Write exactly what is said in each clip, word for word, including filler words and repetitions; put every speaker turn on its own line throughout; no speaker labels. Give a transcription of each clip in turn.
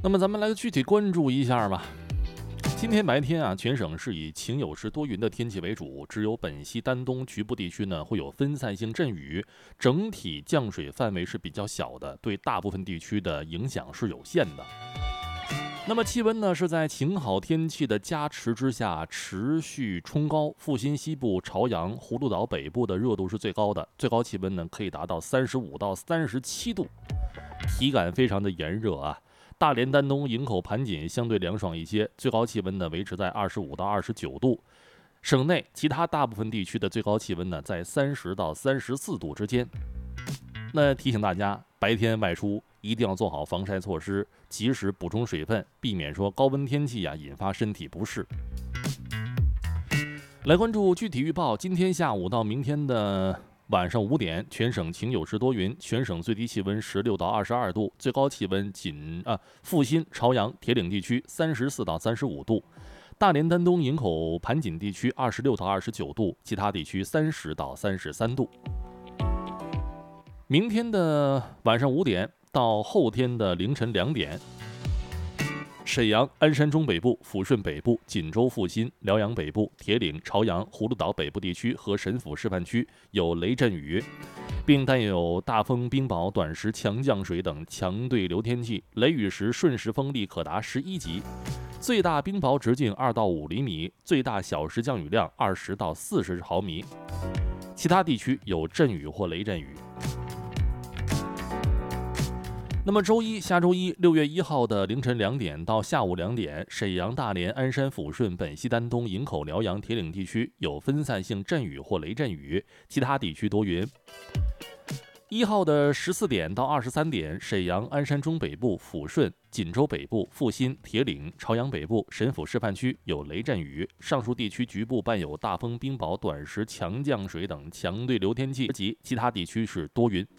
那么咱们来具体关注一下吧。今天白天啊，全省是以晴有时多云的天气为主，只有本溪丹东局部地区呢会有分散性阵雨，整体降水范围是比较小的，对大部分地区的影响是有限的。那么气温呢是在晴好天气的加持之下持续冲高，阜新西部、朝阳、葫芦岛北部的热度是最高的，最高气温呢可以达到三十五到三十七度，体感非常的炎热啊。大连、丹东、营口、盘锦相对凉爽一些，最高气温呢维持在二十五到二十九度。省内其他大部分地区的最高气温呢在三十到三十四度之间。那提醒大家，白天外出一定要做好防晒措施，及时补充水分，避免说高温天气啊引发身体不适。来关注具体预报，今天下午到明天的晚上五点，全省晴有时多云，全省最低气温十六到二十二度，最高气温仅啊阜新、朝阳、铁岭地区三十四到三十五度，大连、丹东、营口、盘锦地区二十六到二十九度，其他地区三十到三十三度。明天的晚上五点到后天的凌晨两点，沈阳、鞍山中北部、抚顺北部、锦州、阜新、辽阳北部、铁岭、朝阳、葫芦岛北部地区和神府示范区有雷阵雨，并带有大风、冰雹、短时强降水等强对流天气，雷雨时瞬时风力可达十一级，最大冰雹直径二到五厘米，最大小时降雨量二十到四十毫米。其他地区有阵雨或雷阵雨。那么周一，下周一六月一号的凌晨两点到下午两点，沈阳、大连、鞍山、抚顺、本溪、丹东、营口、辽阳、铁岭地区有分散性阵雨或雷阵雨，其他地区多云。一号的十四点到二十三点，沈阳、鞍山中北部、抚顺、锦州北部、阜新、铁岭、朝阳北部、神府示范区有雷阵雨，上述地区局部伴有大风、冰雹、短时强降水等强对流天气及其他地区是多云。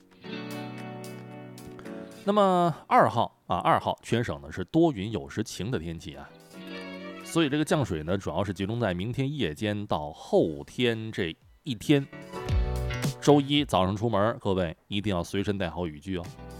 那么二号啊，二号全省呢是多云有时晴的天气啊，所以这个降水呢主要是集中在明天夜间到后天这一天。周一早上出门，各位一定要随身带好雨具哦。